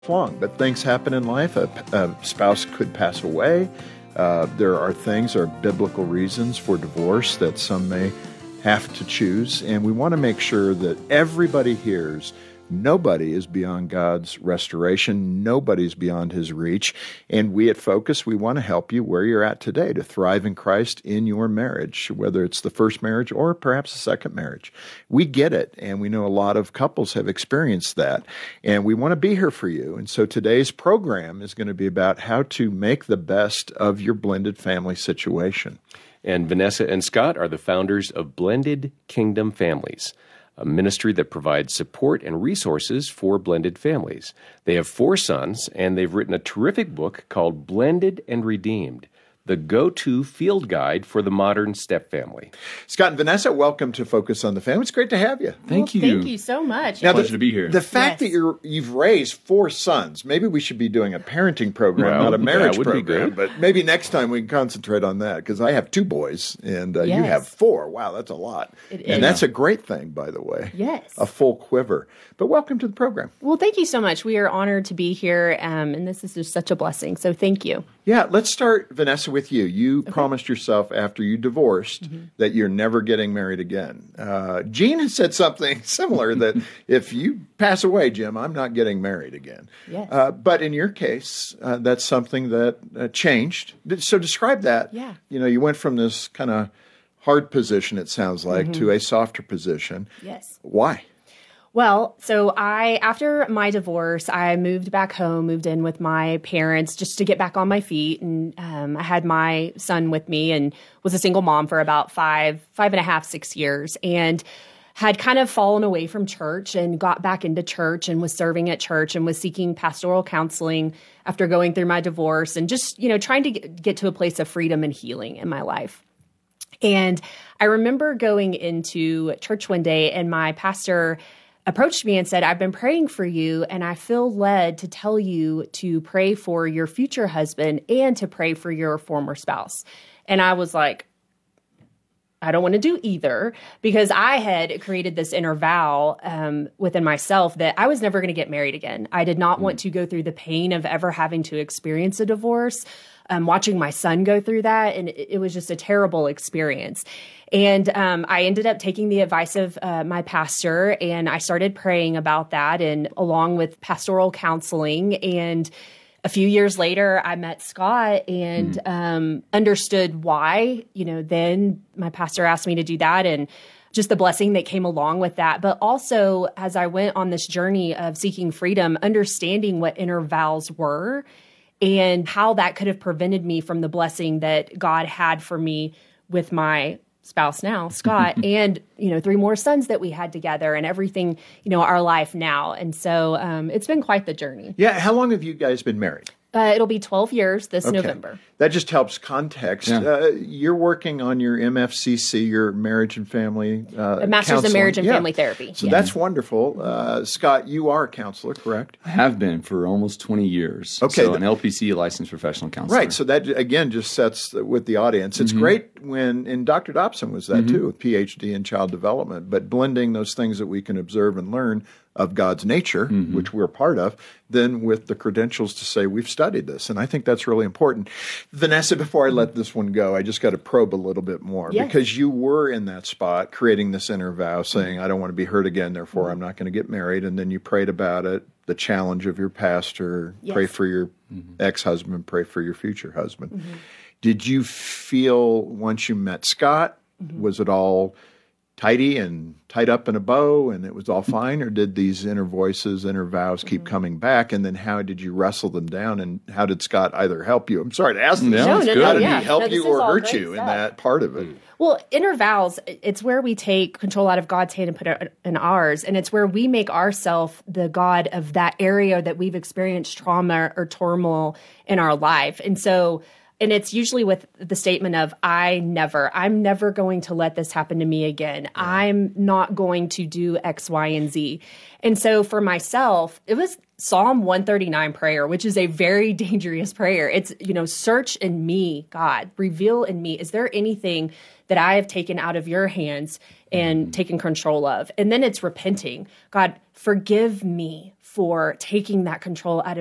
long, but things happen in life. A spouse could pass away. There are biblical reasons for divorce that some may have to choose, and we want to make sure that everybody hears nobody is beyond God's restoration. Nobody's beyond His reach. And we at Focus, we want to help you where you're at today to thrive in Christ in your marriage, whether it's the first marriage or perhaps the second marriage. We get it, and we know a lot of couples have experienced that, and we want to be here for you. And so today's program is going to be about how to make the best of your blended family situation. And Vanessa and Scott are the founders of Blended Kingdom Families, a ministry that provides support and resources for blended families. They have 4 sons, and they've written a terrific book called Blended and Redeemed, the go-to field guide for the modern step family. Scott and Vanessa, welcome to Focus on the Family. It's great to have you. Thank you. Thank you so much. Now, pleasure to be here. The fact that you've raised 4 sons, maybe we should be doing a parenting program, not a marriage program. But maybe next time we can concentrate on that, because I have 2 boys, and you have 4. Wow, that's a lot. And that's a great thing, by the way. Yes. A full quiver. But welcome to the program. Well, thank you so much. We are honored to be here, and this is just such a blessing. So thank you. Yeah, let's start, Vanessa, with you. You promised yourself after you divorced that you're never getting married again. Gene has said something similar, that if you pass away, Jim, I'm not getting married again. Yes. But in your case, that's something that changed. So describe that. Yeah. You went from this kind of hard position, it sounds like, to a softer position. Yes. Why? Well, so after my divorce, I moved back home, moved in with my parents just to get back on my feet. And I had my son with me and was a single mom for about 5.5, 6 years, and had kind of fallen away from church and got back into church and was serving at church and was seeking pastoral counseling after going through my divorce and just, trying to get to a place of freedom and healing in my life. And I remember going into church one day, and my pastor approached me and said, I've been praying for you, and I feel led to tell you to pray for your future husband and to pray for your former spouse. And I was like, I don't want to do either, because I had created this inner vow within myself that I was never going to get married again. I did not want to go through the pain of ever having to experience a divorce, watching my son go through that, and it was just a terrible experience. And I ended up taking the advice of my pastor, and I started praying about that, and along with pastoral counseling. And a few years later, I met Scott and understood why. Then my pastor asked me to do that, and just the blessing that came along with that. But also, as I went on this journey of seeking freedom, understanding what inner vows were and how that could have prevented me from the blessing that God had for me with my spouse now, Scott, and, 3 more sons that we had together and everything, our life now. And so it's been quite the journey. Yeah. How long have you guys been married? It'll be 12 years this November. That just helps context. Yeah. You're working on your MFCC, your marriage and family Master's in Marriage and Family Therapy. So that's wonderful. Scott, you are a counselor, correct? I have been for almost 20 years. Okay. So an LPC, licensed professional counselor. Right. So that, again, just sets with the audience. It's great when, and Dr. Dobson was that too, a PhD in child development, but blending those things that we can observe and learn of God's nature, which we're part of, then with the credentials to say we've studied this. And I think that's really important. Vanessa, before I let this one go, I just got to probe a little bit more, because you were in that spot creating this inner vow saying, I don't want to be hurt again, therefore I'm not going to get married. And then you prayed about it, the challenge of your pastor, pray for your ex-husband, pray for your future husband. Did you feel once you met Scott, was it all tidy and tied up in a bow and it was all fine? Or did these inner voices, inner vows keep coming back? And then how did you wrestle them down? And how did Scott either help you? I'm sorry to ask this. No, how did he yeah. help No, you or hurt you in that part of it? Well, inner vows, it's where we take control out of God's hand and put it in ours. And it's where we make ourselves the God of that area that we've experienced trauma or turmoil in our life. And so, and it's usually with the statement of, I'm never going to let this happen to me again. I'm not going to do X, Y, and Z. And so for myself, it was Psalm 139 prayer, which is a very dangerous prayer. It's, search in me, God, reveal in me. Is there anything that I have taken out of your hands and taken control of? And then it's repenting. God, forgive me for taking that control out of